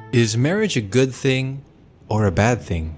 Is marriage a good thing or a bad thing?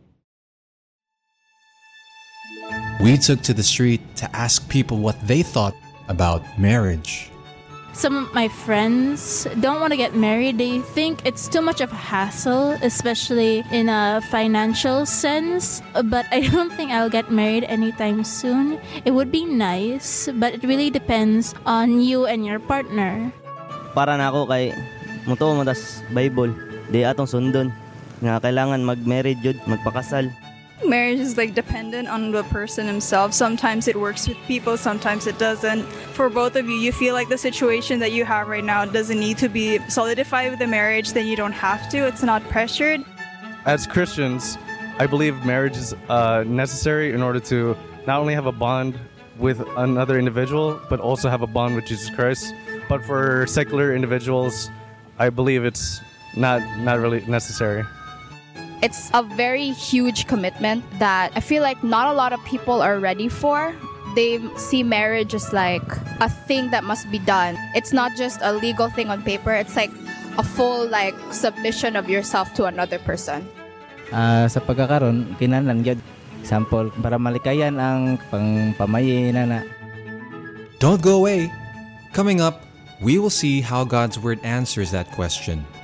We took to the street to ask people what they thought about marriage. Some of my friends don't want to get married. They think it's too much of a hassle, especially in a financial sense. But I don't think I'll get married anytime soon. It would be nice, but it really depends on you and your partner. Para na ako kay muto mo tas Bible, di atong sundon nga kailangan mag-marriage jud, magpakasal. Marriage is like dependent on the person himself. Sometimes it works with people, sometimes it doesn't. For both of you, you feel like the situation that you have right now doesn't need to be solidified with the marriage, then you don't have to. It's not pressured. As Christians, I believe marriage is necessary in order to not only have a bond with another individual, but also have a bond with Jesus Christ. But for secular individuals, I believe it's not really necessary. It's a very huge commitment that I feel like not a lot of people are ready for. They see marriage as like a thing that must be done. It's not just a legal thing on paper. It's like a full like submission of yourself to another person. Sa pagkakaroon, kinahanglan gyud. Example, para malikayan ang pamayi na. Don't go away. Coming up, we will see how God's Word answers that question.